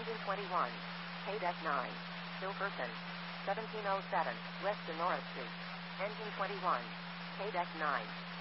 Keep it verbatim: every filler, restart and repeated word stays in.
Engine twenty-one. K-Deck nine. Silverton. seventeen oh seven, West Sonora Street. Engine twenty-one. K-Deck nine.